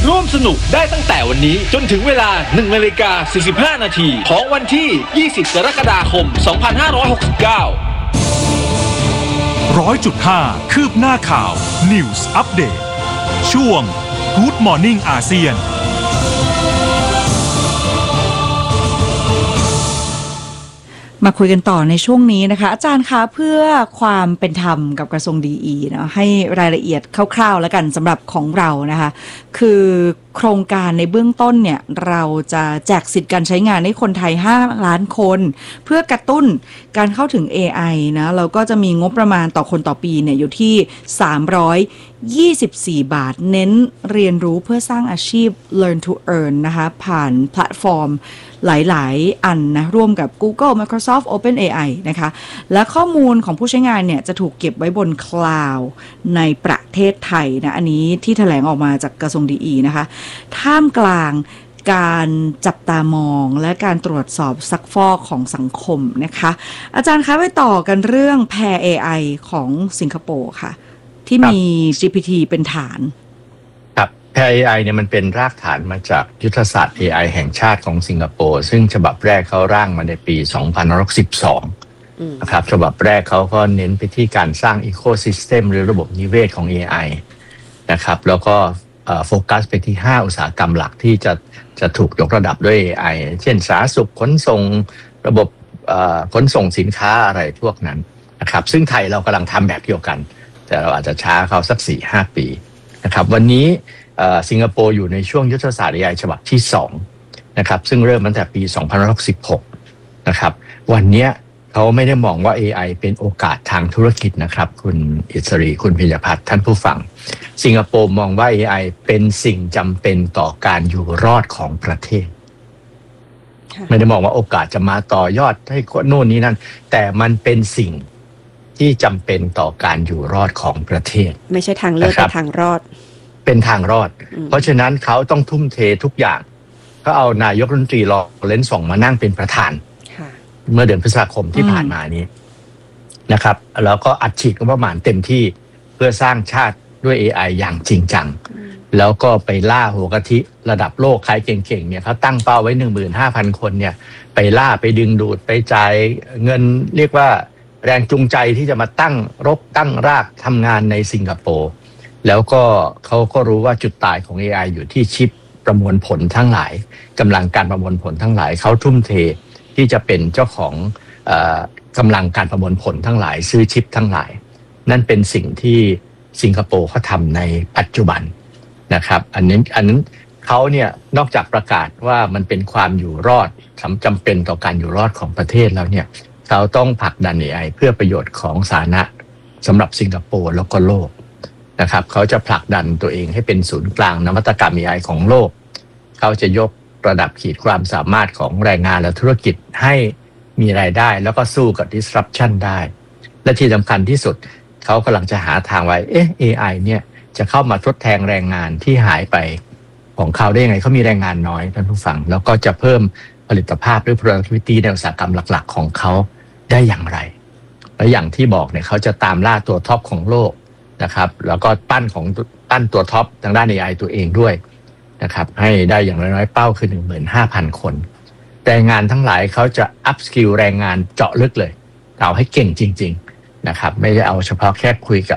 ร่วมสนุกได้ตั้งแต่วันนี้จนถึงเวลา 1:45 นาทีของวันที่ 20 กรกฎาคม 2569 100.5 คืบหน้าข่าว News Update ช่วง Good Morning อาเซียนมาคุยกันต่อในช่วงนี้นะคะอาจารย์คะเพื่อความเป็นธรรมกับกระทรวงดีเนาะให้รายละเอียดคร่าวๆแล้วกันสำหรับของเรานะคะคือโครงการในเบื้องต้นเนี่ยเราจะแจกสิทธิ์การใช้งานให้คนไทย5 ล้านคนเพื่อกระตุ้นการเข้าถึง AI นะเราก็จะมีงบประมาณต่อคนต่อปีเนี่ยอยู่ที่324 บาทเน้นเรียนรู้เพื่อสร้างอาชีพ Learn to Earn นะคะผ่านแพลตฟอร์มหลายๆอันนะร่วมกับ Google Microsoft OpenAI นะคะและข้อมูลของผู้ใช้งานเนี่ยจะถูกเก็บไว้บนคลาวด์ในประเทศไทยนะอันนี้ที่แถลงออกมาจากกระทรวงดีนะคะท่ามกลางการจับตามองและการตรวจสอบซักฟอกของสังคมนะคะอาจารย์คะไปต่อกันเรื่อง Pair AI ของสิงคโปร์ค่ะที่มี GPT เป็นฐาน Pair AI เนี่ยมันเป็นรากฐานมาจากยุทธศาสตร์ AI แห่งชาติของสิงคโปร์ซึ่งฉบับแรกเขาร่างมาในปี 2512 นะครับฉบับแรกเขาก็เน้นไปที่การสร้างอีโคซิสเต็มหรือระบบนิเวศของ AI นะครับแล้วก็โฟกัสไปที่5อุตสาหกรรมหลักที่จะถูกยกระดับด้วย AI เช่นสาธารณสุขขนส่งระบบขนส่งสินค้าอะไรพวกนั้นนะครับซึ่งไทยเรากำลังทำแบบเดียวกันแต่เราอาจจะช้าเขาสัก 4-5 ปีนะครับวันนี้สิงคโปร์อยู่ในช่วงยุทธศาสตร์ AI ฉบับที่2นะครับซึ่งเริ่มตั้งแต่ปี 2516 นะครับวันนี้เขาไม่ได้มองว่า AI เป็นโอกาสทางธุรกิจนะครับคุณอิสรีคุณพิยพัฒน์ท่านผู้ฟังสิงคโปร์มองว่า AI เป็นสิ่งจำเป็นต่อการอยู่รอดของประเทศไม่ได้มองว่าโอกาสจะมาต่อยอดให้โน่นนี้นั่นแต่มันเป็นสิ่งที่จำเป็นต่อการอยู่รอดของประเทศไม่ใช่ทางเลือกแต่ทางรอดเป็นทางรอดเพราะฉะนั้นเขาต้องทุ่มเททุกอย่างก็เอานายกรัฐมนตรีลอเรนซ์ ส่งมานั่งเป็นประธานเมื่อเดือนพฤษภาคมที่ผ่านมานี้นะครับแล้วก็อัดฉีดงบประมาณเต็มที่เพื่อสร้างชาติด้วย AI อย่างจริงจังแล้วก็ไปล่าหัวกะทิระดับโลกใครเก่งๆเนี่ยเขาตั้งเป้าไว้ 15,000 คนเนี่ยไปล่าไปดึงดูดไปจ่ายเงินเรียกว่าแรงจูงใจที่จะมาตั้งรกตั้งรากทำงานในสิงคโปร์แล้วก็เขาก็รู้ว่าจุดตายของ AI อยู่ที่ชิปประมวลผลทั้งหลายกำลังการประมวลผลทั้งหลายเขาทุ่มเทที่จะเป็นเจ้าของกำลังการประมวลผลทั้งหลายซื้อชิปทั้งหลายนั่นเป็นสิ่งที่สิงคโปร์เขาทำในปัจจุบันนะครับอันนั้นเขาเนี่ยนอกจากประกาศว่ามันเป็นความอยู่รอดจำเป็นต่อการอยู่รอดของประเทศแล้วเนี่ยเขาต้องผลักดัน AI เพื่อประโยชน์ของสาธารณะสำหรับสิงคโปร์แล้วก็โลกนะครับเขาจะผลักดันตัวเองให้เป็นศูนย์กลางนวัตกรรม AI ของโลกเขาจะยกระดับขีดความสามารถของแรงงานและธุรกิจให้มีรายได้แล้วก็สู้กับ disruption ได้และที่สำคัญที่สุดเขากำลังจะหาทางไว้AI เนี่ยจะเข้ามาทดแทนแรงงานที่หายไปของเขาได้ยังไงเขามีแรงงานน้อยท่านผู้ฟังแล้วก็จะเพิ่มผลิตภาพหรือ productivity ในอุตสาหกรรมหลักๆของเขาได้อย่างไรและอย่างที่บอกเนี่ยเขาจะตามล่าตัวท็อปของโลกนะครับแล้วก็ปั้นตัวท็อปทางด้าน AI ตัวเองด้วยนะครับให้ได้อย่างน้อยๆเป้าคือ 15,000 คนแรงงานทั้งหลายเขาจะอัพสกิลแรงงานเจาะลึกเลยเอาให้เก่งจริงๆนะครับไม่ได้เอาเฉพาะแค่คุยกับ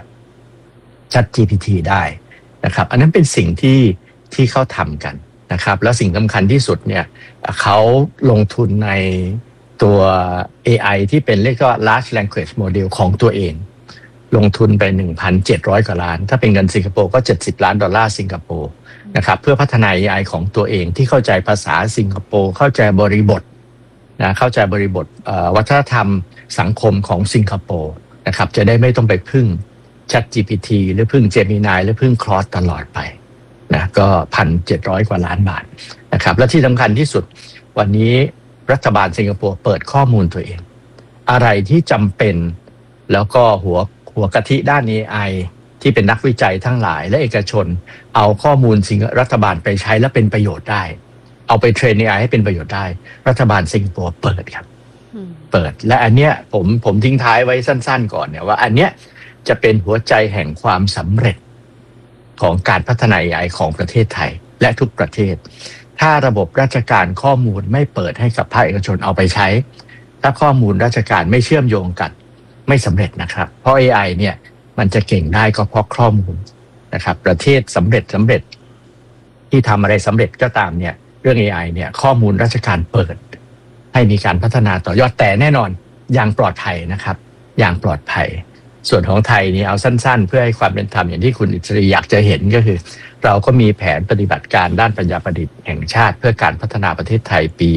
ChatGPT ได้นะครับอันนั้นเป็นสิ่งที่เขาทำกันนะครับแล้วสิ่งสำคัญที่สุดเนี่ยเขาลงทุนในตัว AI ที่เป็นเรียกว่า large language model ของตัวเองลงทุนไป 1,700 กว่าล้านถ้าเป็นเงินสิงคโปร์ก็$70 ล้านสิงคโปร์นะครับเพื่อพัฒนา AI ของตัวเองที่เข้าใจภาษาสิงคโปร์เข้าใจบริบทนะเข้าใจบริบทวัฒนธรรมสังคมของสิงคโปร์นะครับจะได้ไม่ต้องไปพึ่ง ChatGPT หรือพึ่ง Gemini หรือพึ่ง Claude ตลอดไปนะก็ 1,700 กว่าล้านบาทนะครับและที่สำคัญที่สุดวันนี้รัฐบาลสิงคโปร์เปิดข้อมูลตัวเองอะไรที่จำเป็นแล้วก็หัวกะทิด้าน AI ที่เป็นนักวิจัยทั้งหลายและเอกชนเอาข้อมูลรัฐบาลไปใช้และเป็นประโยชน์ได้เอาไปเทรน AI ให้เป็นประโยชน์ได้รัฐบาลสิงคโปร์เปิดครับเปิดและอันเนี้ยผมทิ้งท้ายไว้สั้นๆก่อนเนี่ยว่าอันเนี้ยจะเป็นหัวใจแห่งความสำเร็จของการพัฒนา AI ของประเทศไทยและทุกประเทศถ้าระบบราชการข้อมูลไม่เปิดให้กับภาคเอกชนเอาไปใช้ถ้าข้อมูลราชการไม่เชื่อมโยงกันไม่สำเร็จนะครับเพราะ AI เนี่ยมันจะเก่งได้ก็เพราะข้อมูลนะครับประเทศสำเร็จที่ทำอะไรสำเร็จก็ตามเนี่ยเรื่อง AI เนี่ยข้อมูลราชการเปิดให้มีการพัฒนาต่อยอดแต่แน่นอนอย่างปลอดภัยนะครับอย่างปลอดภัยส่วนของไทยนี่เอาสั้นๆเพื่อให้ความเป็นธรรมอย่างที่คุณอิสรีอยากจะเห็นก็คือเราก็มีแผนปฏิบัติการด้านปัญญาประดิษฐ์แห่งชาติเพื่อการพัฒนาประเทศไทยปี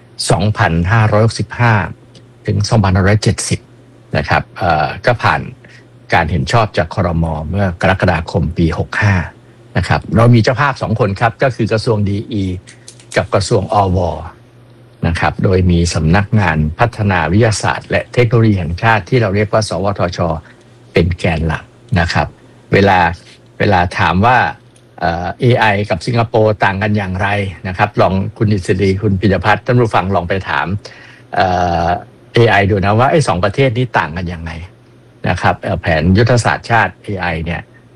2565 ถึง 2570 นะครับก็ผ่านการเห็นชอบจากครม.เมื่อกรกฎาคมปี 65 นะครับเรามีเจ้าภาพ2คนครับก็คือกระทรวงดีกับกระทรวงอว.นะครับโดยมีสำนักงานพัฒนาวิทยาศาสตร์และเทคโนโลยีแห่งชาติที่เราเรียกว่าสวทช.เป็นแกนหลักนะครับเวลาถามว่าAI กับสิงคโปร์ต่างกันอย่างไรนะครับลองคุณอิสรีคุณปิยพัฒน์ท่านผู้ฟังลองไปถามAI ดูนะว่าไอ้2ประเทศนี้ต่างกันอย่างไรนะครับแผนยุทธศาสตร์ชาติ AI เนี่ย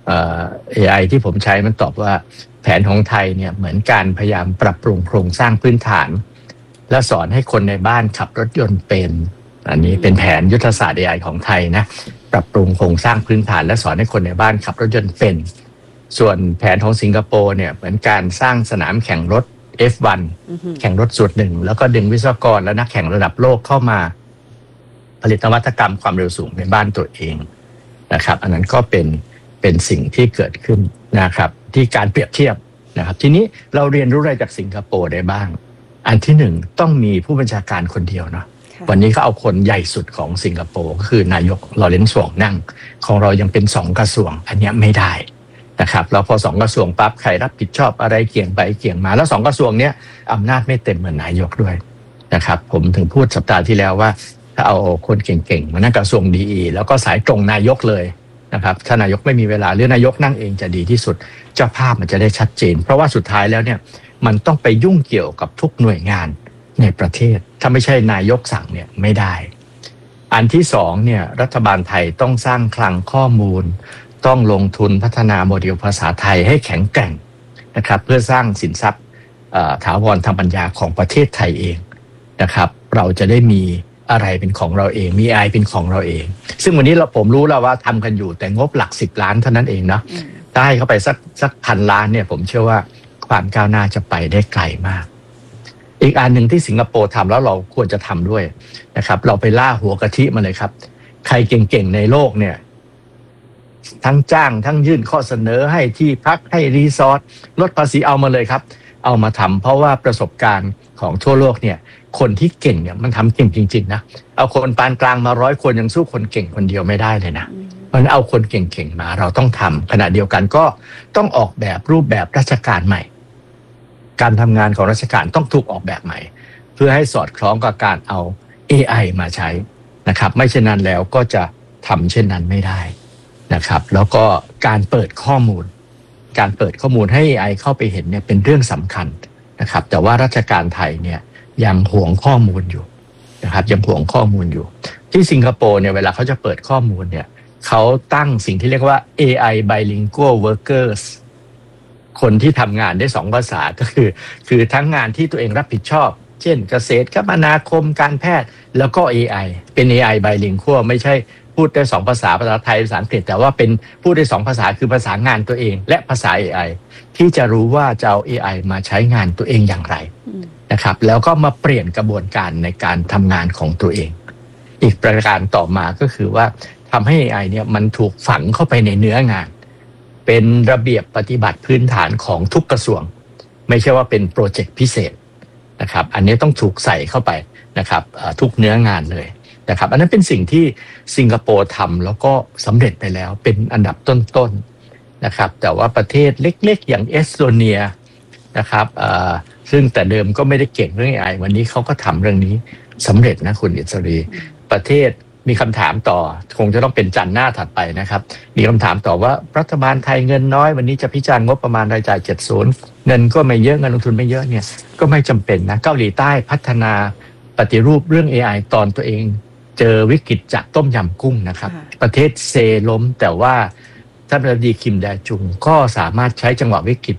AI ที่ผมใช้มันตอบว่าแผนของไทยเนี่ยเหมือนการพยายามปรับปรุงโครงสร้างพื้นฐานและสอนให้คนในบ้านขับรถยนต์เป็นอันนี้เป็นแผนยุทธศาสตร์ AI ของไทยนะปรับปรุงโครงสร้างพื้นฐานและสอนให้คนในบ้านขับรถยนต์เป็นส่วนแผนของสิงคโปร์เนี่ยเหมือนการสร้างสนามแข่งรถ F1 แข่งรถสูตรหนึ่งแล้วก็ดึงวิศวกรและนักแข่งระดับโลกเข้ามาผลิตนวัตกรรมความเร็วสูงในบ้านตัวเองนะครับอันนั้นก็เป็นสิ่งที่เกิดขึ้นนะครับที่การเปรียบเทียบนะครับทีนี้เราเรียนรู้อะไรจากสิงคโปร์ได้บ้างอันที่1ต้องมีผู้บัญชาการคนเดียวเนาะวันนี้เขาเอาคนใหญ่สุดของสิงคโปร์ก็คือนายกลอเรนซ์ สวงนั่งของเรายังเป็น2กระทรวงอันนี้ไม่ได้นะครับแล้วพอ2กระทรวงปั๊บใครรับผิดชอบอะไรเกี่ยงไปเกี่ยงมาแล้ว2กระทรวงเนี้ยอำนาจไม่เต็มเหมือนนายกด้วยนะครับผมถึงพูดสัปดาห์ที่แล้วว่าถ้าเอาคนเก่งๆมานั่งกระทรวงดีแล้วก็สายตรงนายกเลยนะครับถ้านายกไม่มีเวลาหรือนายกนั่งเองจะดีที่สุดเจ้าภาพมันจะได้ชัดเจนเพราะว่าสุดท้ายแล้วเนี่ยมันต้องไปยุ่งเกี่ยวกับทุกหน่วยงานในประเทศถ้าไม่ใช่นายกสั่งเนี่ยไม่ได้อันที่2เนี่ยรัฐบาลไทยต้องสร้างคลังข้อมูลต้องลงทุนพัฒนาโมเดลภาษาไทยให้แข็งแกร่งนะครับเพื่อสร้างสินทรัพย์ถาวรทางปัญญาของประเทศไทยเองนะครับเราจะได้มีอะไรเป็นของเราเองมี AI เป็นของเราเองซึ่งวันนี้ผมรู้แล้วว่าทำกันอยู่แต่งบหลัก10 ล้านเท่านั้นเองนะถ้าให้เข้าไปสัก1,000 ล้านเนี่ยผมเชื่อว่าความก้าวหน้าจะไปได้ไกลมากอีกอันหนึ่งที่สิงคโปร์ทำแล้วเราควรจะทำด้วยนะครับเราไปล่าหัวกะทิมาเลยครับใครเก่งๆในโลกเนี่ยทั้งจ้างทั้งยื่นข้อเสนอให้ที่พักให้รีสอร์ทลดภาษีเอามาเลยครับเอามาทำเพราะว่าประสบการณ์ของทั่วโลกเนี่ยคนที่เก่งเนี่ยมันทำเก่งจริงๆนะเอาคนปานกลางมา100 คนยังสู้คนเก่งคนเดียวไม่ได้เลยนะเพราะฉะนั้นเอาคนเก่งๆมาเราต้องทำขณะเดียวกันก็ต้องออกแบบรูปแบบราชการใหม่การทำงานของราชการต้องถูกออกแบบใหม่เพื่อให้สอดคล้องกับการเอา AI มาใช้นะครับไม่เช่นนั้นแล้วก็จะทำเช่นนั้นไม่ได้นะครับแล้วก็การเปิดข้อมูลให้ AI เข้าไปเห็นเนี่ยเป็นเรื่องสำคัญนะครับแต่ว่าราชการไทยเนี่ยยังห่วงข้อมูลอยู่นะครับยังห่วงข้อมูลอยู่ที่สิงคโปร์เนี่ยเวลาเขาจะเปิดข้อมูลเนี่ยเขาตั้งสิ่งที่เรียกว่า AI bilingual workers คนที่ทำงานได้2ภาษาก็คือทั้งงานที่ตัวเองรับผิดชอบเช่นเกษตรคมนาคมการแพทย์แล้วก็ AI เป็น AI bilingual ไม่ใช่พูดได้2ภาษาภาษาไทยภาษาอังกฤษแต่ว่าเป็นพูดได้2ภาษาคือภาษางานตัวเองและภาษา AI ที่จะรู้ว่าจะเอา AI มาใช้งานตัวเองอย่างไรนะครับแล้วก็มาเปลี่ยนกระบวนการในการทำงานของตัวเองอีกประการต่อมาก็คือว่าทำให้ AI เนี่ยมันถูกฝังเข้าไปในเนื้องานเป็นระเบียบปฏิบัติพื้นฐานของทุกกระทรวงไม่ใช่ว่าเป็นโปรเจกต์พิเศษนะครับอันนี้ต้องถูกใส่เข้าไปนะครับทุกเนื้องานเลยนะครับอันนั้นเป็นสิ่งที่สิงคโปร์ทำแล้วก็สำเร็จไปแล้วเป็นอันดับต้นๆนะครับแต่ว่าประเทศเล็กๆอย่างเอสโตเนียนะครับซึ่งแต่เดิมก็ไม่ได้เก่งเรื่อง AI วันนี้เขาก็ทำเรื่องนี้สำเร็จนะคุณอิสรีประเทศมีคำถามต่อคงจะต้องเป็นจันทร์หน้าถัดไปนะครับมีคำถามต่อว่ารัฐบาลไทยเงินน้อยวันนี้จะพิจารณางบประมาณรายจ่าย70เงินก็ไม่เยอะเงินลงทุนไม่เยอะเนี่ยก็ไม่จำเป็นนะเกาหลีใต้พัฒนาปฏิรูปเรื่อง AI ตอนตัวเองเจอวิกฤตจากต้มยำกุ้งนะครับประเทศเซล้มแต่ว่าท่านประธานาธิบดีคิมแดจุงก็สามารถใช้จังหวะวิกฤต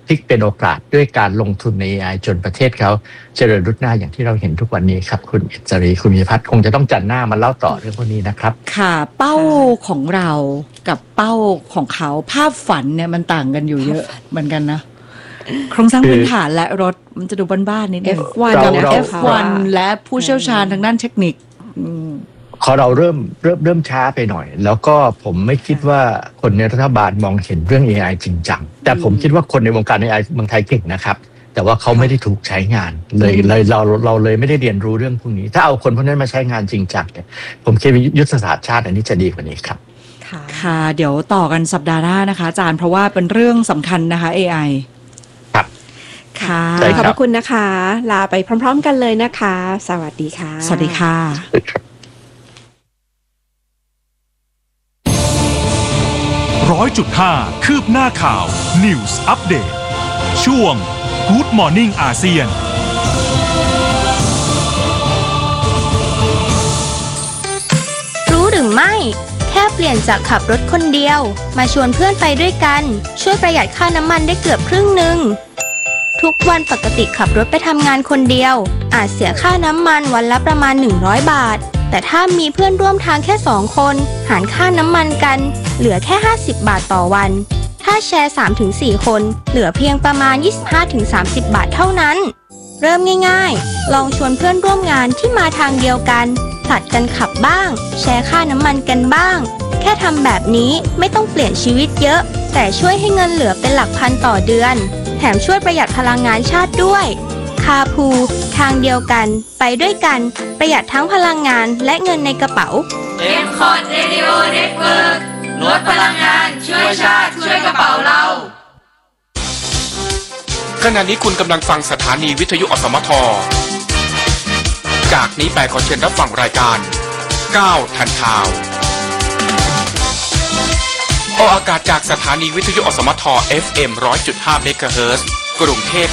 พลิกเป็นโอกาสด้วยการลงทุนใน AI จนประเทศเขาเจริญรุ่งหน้าอย่างที่เราเห็นทุกวันนี้ครับคุณเอจรีคุณมีพัฒน์คงจะต้องจัดหน้ามาเล่าต่อเรื่องพวกนี้นะครับค่ะเป้าของเรากับเป้าของเขาภาพฝันเนี่ยมันต่างกันอยู่เยอะเหมือนกันนะโครงสร้างพื้นฐานและรถมันจะดูบ้านๆนิดนึง F1 กับ F1 และผู้เชี่ยวชาญทางด้านเทคนิคขอเราเริ่มช้าไปหน่อยแล้วก็ผมไม่คิดว่าคนในรัฐบาลมองเห็นเรื่อง AI จริงจังแต่ผมคิดว่าคนในวงการ AI เมืองไทยเก่งนะครับแต่ว่าเขาไม่ได้ถูกใช้งานเลยเราเลยไม่ได้เรียนรู้เรื่องพวกนี้ถ้าเอาคนพวกนั้นมาใช้งานจริงจังเนี่ยผมคิดว่ายุทธศาสตร์ชาติอันนี้จะดีกว่านี้ครับค่ะเดี๋ยวต่อกันสัปดาห์หน้านะคะอาจารย์เพราะว่าเป็นเรื่องสำคัญนะคะ AI ครับค่ะขอบคุณนะคะลาไปพร้อมๆกันเลยนะคะสวัสดีค่ะสวัสดีค่ะ 100.5 คืบหน้าข่าว News Update ช่วง Good Morning อาเซียนรู้หรือไม่แค่เปลี่ยนจากขับรถคนเดียวมาชวนเพื่อนไปด้วยกันช่วยประหยัดค่าน้ำมันได้เกือบครึ่งหนึ่งทุกวันปกติขับรถไปทำงานคนเดียวอาจเสียค่าน้ำมันวันละประมาณ100 บาทแต่ถ้ามีเพื่อนร่วมทางแค่2 คนหารค่าน้ำมันกันเหลือแค่50 บาทต่อวันถ้าแชร์ 3-4 คนเหลือเพียงประมาณ 25-30 บาทเท่านั้นเริ่มง่ายๆลองชวนเพื่อนร่วมงานที่มาทางเดียวกันผลัดกันขับบ้างแชร์ค่าน้ำมันกันบ้างแค่ทำแบบนี้ไม่ต้องเปลี่ยนชีวิตเยอะแต่ช่วยให้เงินเหลือเป็นหลักพันต่อเดือนแถมช่วยประหยัดพลังงานชาติด้วยคาพูทางเดียวกันไปด้วยกันประหยัดทั้งพลังงานและเงินในกระเป๋า M-Cot Radio Network ลดพลังงานช่วยชาติช่วยกระเป๋าเราขณะนี้คุณกำลังฟังสถานีวิทยุอสมทจากนี้ไปขอเชิญรับฟังรายการ9ทันข่าวออกอากาศจากสถานีวิทยุอสมท FM 100.5 เมกะเฮิรตซ์กรุงเทพ